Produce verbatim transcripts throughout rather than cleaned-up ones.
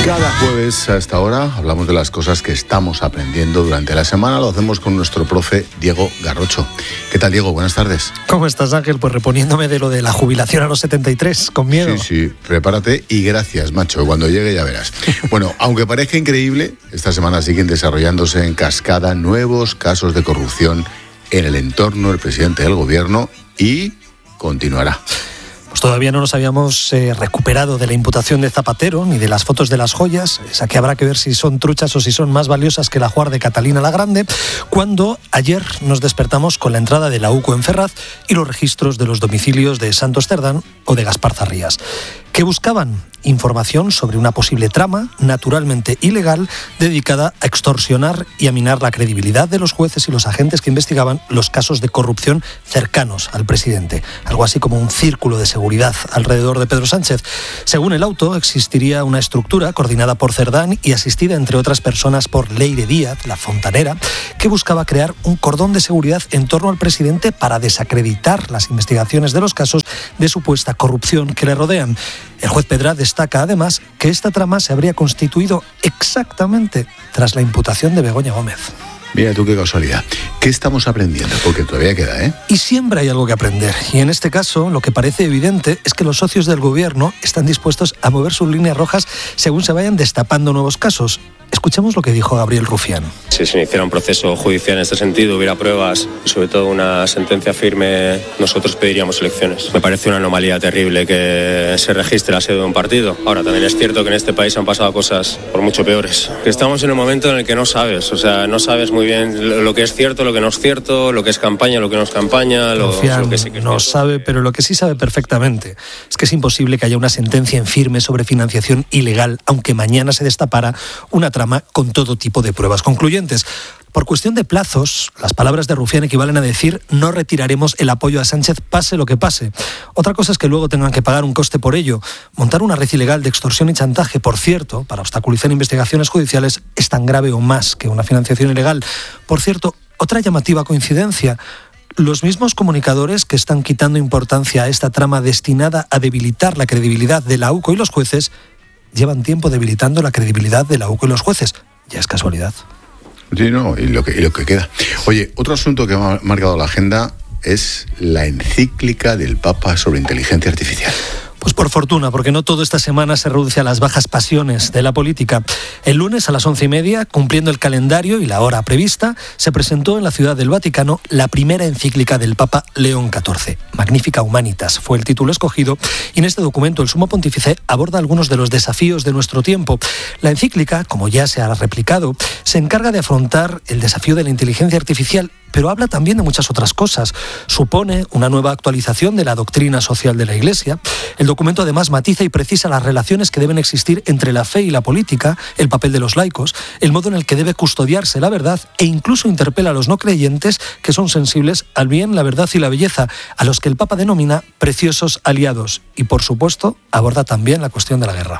Cada jueves a esta hora hablamos de las cosas que estamos aprendiendo durante la semana. Lo hacemos con nuestro profe Diego Garrocho. ¿Qué tal, Diego? Buenas tardes. ¿Cómo estás, Ángel? Pues reponiéndome de lo de la jubilación a los setenta y tres, con miedo. Sí, sí, prepárate y gracias, macho. Cuando llegue ya verás. Bueno, aunque parezca increíble, esta semana siguen desarrollándose en cascada nuevos casos de corrupción en el entorno del presidente del gobierno y continuará. Pues todavía no nos habíamos eh, recuperado de la imputación de Zapatero ni de las fotos de las joyas, esa que habrá que ver si son truchas o si son más valiosas que la Juar de Catalina la Grande, cuando ayer nos despertamos con la entrada de la U C O en Ferraz y los registros de los domicilios de Santos Cerdán o de Gaspar Zarrías. ¿Qué buscaban? Información sobre una posible trama, naturalmente ilegal, dedicada a extorsionar y a minar la credibilidad de los jueces y los agentes que investigaban los casos de corrupción cercanos al presidente. Algo así como un círculo de seguridad alrededor de Pedro Sánchez. Según el auto, existiría una estructura coordinada por Cerdán y asistida, entre otras personas, por Leire Díaz, la fontanera, que buscaba crear un cordón de seguridad en torno al presidente para desacreditar las investigaciones de los casos de supuesta corrupción que le rodean. El juez Pedra destaca, además, que esta trama se habría constituido exactamente tras la imputación de Begoña Gómez. Mira tú qué casualidad. ¿Qué estamos aprendiendo? Porque todavía queda, ¿eh? Y siempre hay algo que aprender. Y en este caso, lo que parece evidente es que los socios del gobierno están dispuestos a mover sus líneas rojas según se vayan destapando nuevos casos. Escuchemos lo que dijo Gabriel Rufián. Si se iniciara un proceso judicial en este sentido, hubiera pruebas y sobre todo una sentencia firme, nosotros pediríamos elecciones. Me parece una anomalía terrible que se registre la sede de un partido. Ahora, también es cierto que en este país han pasado cosas por mucho peores. Que estamos en un momento en el que no sabes, o sea, no sabes muy bien lo que es cierto, lo que no es cierto, lo que es campaña, lo que no es campaña, lo, Rufián lo que sí que es no cierto. sabe, pero lo que sí sabe perfectamente es que es imposible que haya una sentencia en firme sobre financiación ilegal, aunque mañana se destapara una trama con todo tipo de pruebas concluyentes. Por cuestión de plazos, las palabras de Rufián equivalen a decir no retiraremos el apoyo a Sánchez pase lo que pase. Otra cosa es que luego tengan que pagar un coste por ello. Montar una red ilegal de extorsión y chantaje, por cierto, para obstaculizar investigaciones judiciales, es tan grave o más que una financiación ilegal. Por cierto, otra llamativa coincidencia. Los mismos comunicadores que están quitando importancia a esta trama destinada a debilitar la credibilidad de la U C O y los jueces llevan tiempo debilitando la credibilidad de la U C O y los jueces. Ya es casualidad. Sí, no, y lo que, y lo que queda. Oye, otro asunto que ha marcado la agenda es la encíclica del Papa sobre inteligencia artificial. Pues por fortuna, porque no todo esta semana se reduce a las bajas pasiones de la política. El lunes a las once y media, cumpliendo el calendario y la hora prevista, se presentó en la Ciudad del Vaticano la primera encíclica del Papa León catorce. Magnifica Humanitas fue el título escogido, y en este documento el Sumo Pontífice aborda algunos de los desafíos de nuestro tiempo. La encíclica, como ya se ha replicado, se encarga de afrontar el desafío de la inteligencia artificial, pero habla también de muchas otras cosas. Supone una nueva actualización de la doctrina social de la Iglesia. El documento además matiza y precisa las relaciones que deben existir entre la fe y la política, el papel de los laicos, el modo en el que debe custodiarse la verdad, e incluso interpela a los no creyentes que son sensibles al bien, la verdad y la belleza, a los que el Papa denomina preciosos aliados. Y por supuesto aborda también la cuestión de la guerra.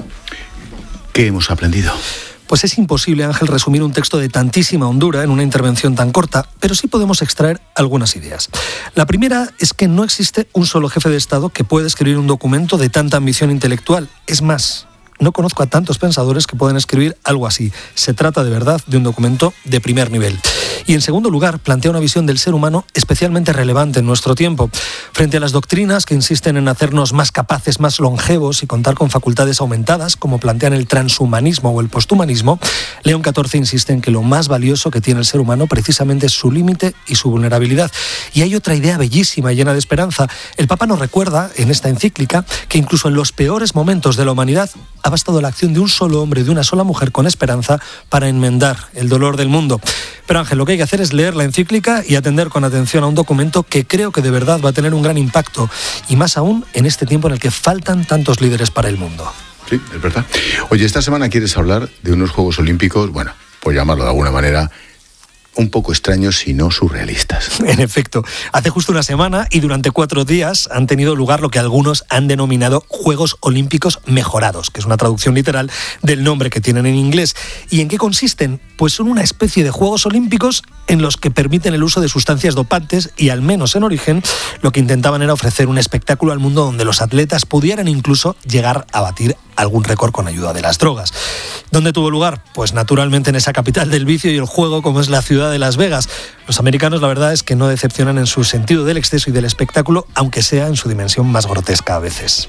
¿Qué hemos aprendido? Pues es imposible, Ángel, resumir un texto de tantísima hondura en una intervención tan corta, pero sí podemos extraer algunas ideas. La primera es que no existe un solo jefe de Estado que pueda escribir un documento de tanta ambición intelectual. Es más, no conozco a tantos pensadores que puedan escribir algo así. Se trata de verdad de un documento de primer nivel. Y en segundo lugar, plantea una visión del ser humano especialmente relevante en nuestro tiempo. Frente a las doctrinas que insisten en hacernos más capaces, más longevos y contar con facultades aumentadas, como plantean el transhumanismo o el posthumanismo, León catorce insiste en que lo más valioso que tiene el ser humano precisamente es su límite y su vulnerabilidad. Y hay otra idea bellísima y llena de esperanza. El Papa nos recuerda, en esta encíclica, que incluso en los peores momentos de la humanidad ha bastado la acción de un solo hombre y de una sola mujer con esperanza para enmendar el dolor del mundo. Pero Ángel, lo que hay que hacer es leer la encíclica y atender con atención a un documento que creo que de verdad va a tener un gran impacto, y más aún en este tiempo en el que faltan tantos líderes para el mundo. Sí, es verdad. Oye, esta semana quieres hablar de unos Juegos Olímpicos, bueno, por llamarlo de alguna manera, un poco extraños, si no surrealistas. En efecto, hace justo una semana y durante cuatro días han tenido lugar lo que algunos han denominado Juegos Olímpicos Mejorados, que es una traducción literal del nombre que tienen en inglés. ¿Y en qué consisten? Pues son una especie de Juegos Olímpicos en los que permiten el uso de sustancias dopantes y, al menos en origen, lo que intentaban era ofrecer un espectáculo al mundo donde los atletas pudieran incluso llegar a batir algún récord con ayuda de las drogas. ¿Dónde tuvo lugar? Pues naturalmente en esa capital del vicio y el juego como es la ciudad de Las Vegas. Los americanos, la verdad es que no decepcionan en su sentido del exceso y del espectáculo, aunque sea en su dimensión más grotesca a veces.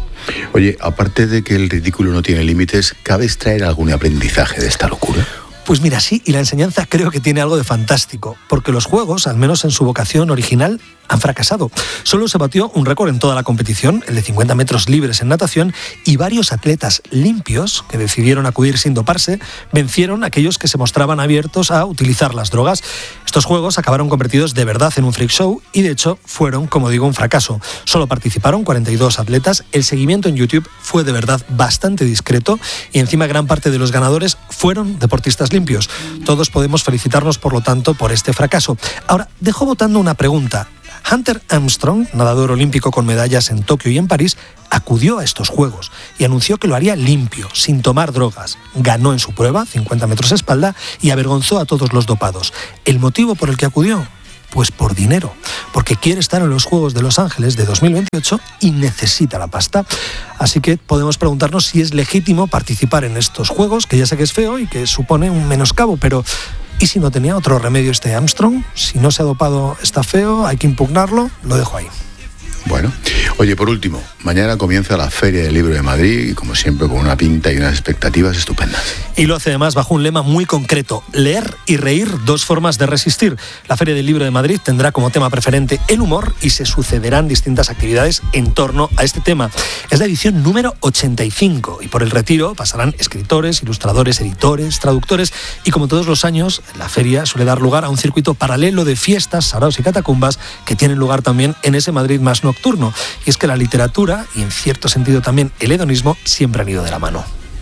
Oye, aparte de que el ridículo no tiene límites, ¿cabe extraer algún aprendizaje de esta locura? Pues mira, sí, y la enseñanza creo que tiene algo de fantástico, porque los juegos, al menos en su vocación original, han fracasado. Solo se batió un récord en toda la competición, el de cincuenta metros libres en natación, y varios atletas limpios, que decidieron acudir sin doparse, vencieron a aquellos que se mostraban abiertos a utilizar las drogas. Estos juegos acabaron convertidos de verdad en un freak show y, de hecho, fueron, como digo, un fracaso. Solo participaron cuarenta y dos atletas, el seguimiento en YouTube fue de verdad bastante discreto y encima gran parte de los ganadores fueron deportistas limpios. Todos podemos felicitarnos, por lo tanto, por este fracaso. Ahora, dejo votando una pregunta. Hunter Armstrong, nadador olímpico con medallas en Tokio y en París, acudió a estos Juegos y anunció que lo haría limpio, sin tomar drogas. Ganó en su prueba, cincuenta metros espalda, y avergonzó a todos los dopados. ¿El motivo por el que acudió? Pues por dinero, porque quiere estar en los Juegos de Los Ángeles de dos mil veintiocho y necesita la pasta. Así que podemos preguntarnos si es legítimo participar en estos Juegos, que ya sé que es feo y que supone un menoscabo, pero ¿y si no tenía otro remedio este Armstrong? Si no se ha dopado está feo, hay que impugnarlo, lo dejo ahí. Bueno, oye, por último, mañana comienza la Feria del Libro de Madrid y, como siempre, con una pinta y unas expectativas estupendas. Y lo hace además bajo un lema muy concreto: leer y reír, dos formas de resistir. La Feria del Libro de Madrid tendrá como tema preferente el humor y se sucederán distintas actividades en torno a este tema. Es la edición número ochenta y cinco y por el retiro pasarán escritores, ilustradores, editores, traductores y, como todos los años, la feria suele dar lugar a un circuito paralelo de fiestas, saraos y catacumbas que tienen lugar también en ese Madrid más nocturno. Y es que la literatura y, en cierto sentido, también el hedonismo siempre han ido de la mano.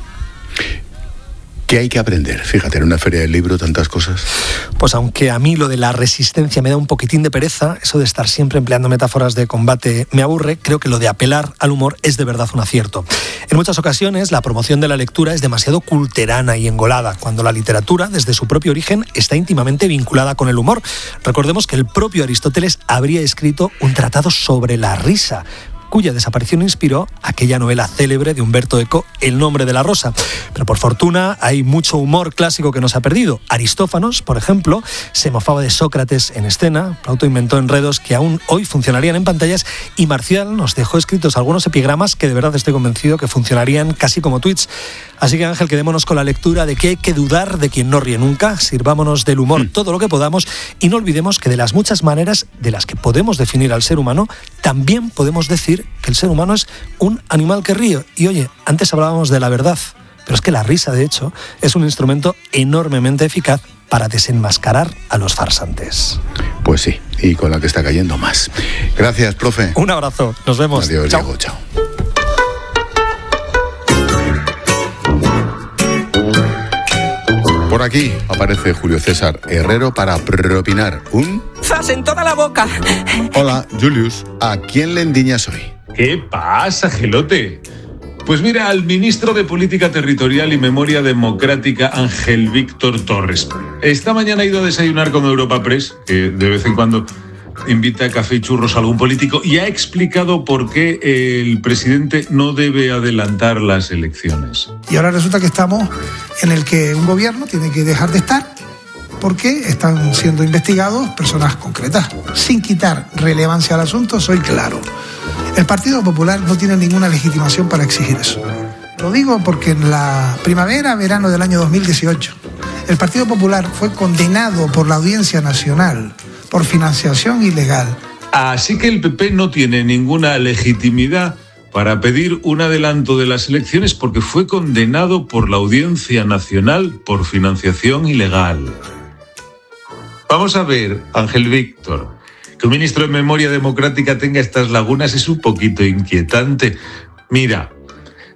¿Qué hay que aprender? Fíjate, en una feria del libro tantas cosas. Pues aunque a mí lo de la resistencia me da un poquitín de pereza, eso de estar siempre empleando metáforas de combate me aburre, creo que lo de apelar al humor es de verdad un acierto. En muchas ocasiones la promoción de la lectura es demasiado culterana y engolada, cuando la literatura, desde su propio origen, está íntimamente vinculada con el humor. Recordemos que el propio Aristóteles habría escrito un tratado sobre la risa, cuya desaparición inspiró aquella novela célebre de Humberto Eco, El nombre de la rosa. Pero por fortuna hay mucho humor clásico que no se ha perdido. Aristófanos, por ejemplo, se mofaba de Sócrates en escena, Plauto inventó enredos que aún hoy funcionarían en pantallas y Marcial nos dejó escritos algunos epigramas que de verdad estoy convencido que funcionarían casi como tweets. Así que, Ángel, quedémonos con la lectura de que hay que dudar de quien no ríe nunca, sirvámonos del humor todo lo que podamos y no olvidemos que de las muchas maneras de las que podemos definir al ser humano, también podemos decir que el ser humano es un animal que ríe. Y oye, antes hablábamos de la verdad, pero es que la risa, de hecho, es un instrumento enormemente eficaz para desenmascarar a los farsantes. Pues sí, y con la que está cayendo más. Gracias, profe. Un abrazo, nos vemos. Adiós, chao. Diego, chao. Por aquí aparece Julio César Herrero para propinar un... ¡Zas en toda la boca! Hola, Julius. ¿A quién le endiñas hoy? ¿Qué pasa, gelote? Pues mira, al ministro de Política Territorial y Memoria Democrática, Ángel Víctor Torres. Esta mañana ha ido a desayunar con Europa Press, que de vez en cuando invita a café y churros a algún político, y ha explicado por qué el presidente no debe adelantar las elecciones. Y ahora resulta que estamos en el que un gobierno tiene que dejar de estar porque están siendo investigados personas concretas. Sin quitar relevancia al asunto, soy claro. El Partido Popular no tiene ninguna legitimación para exigir eso. Lo digo porque en la primavera, verano del año dos mil dieciocho, el Partido Popular fue condenado por la Audiencia Nacional por financiación ilegal. Así que el P P no tiene ninguna legitimidad para pedir un adelanto de las elecciones porque fue condenado por la Audiencia Nacional por financiación ilegal. Vamos a ver, Ángel Víctor, que un ministro de Memoria Democrática tenga estas lagunas es un poquito inquietante. Mira,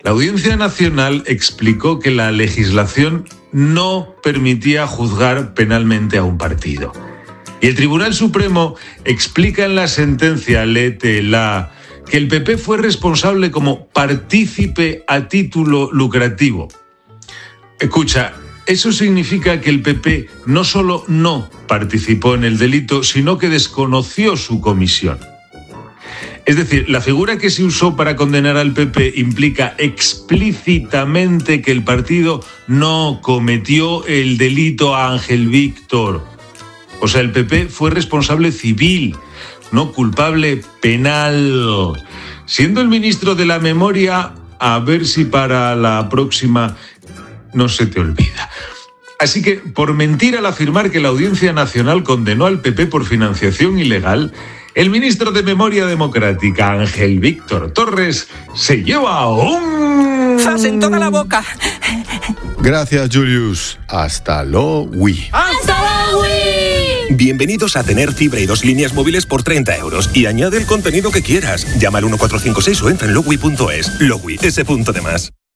La Audiencia Nacional explicó que la legislación no permitía juzgar penalmente a un partido. Y el Tribunal Supremo explica en la sentencia, léetela, que el P P fue responsable como partícipe a título lucrativo. Escucha, eso significa que el P P no solo no participó en el delito, sino que desconoció su comisión. Es decir, la figura que se usó para condenar al P P implica explícitamente que el partido no cometió el delito a Ángel Víctor. O sea, el P P fue responsable civil, no culpable penal. Siendo el ministro de la Memoria, a ver si para la próxima no se te olvida. Así que, por mentir al afirmar que la Audiencia Nacional condenó al P P por financiación ilegal, el ministro de Memoria Democrática, Ángel Víctor Torres, se lleva un... ¡Zas en toda la boca! Gracias, Julius. Hasta luego. ¡Hasta luego! Bienvenidos a tener fibra y dos líneas móviles por treinta euros. Y añade el contenido que quieras. Llama al uno cuatro cinco seis o entra en logui punto es. Logui, ese punto de más.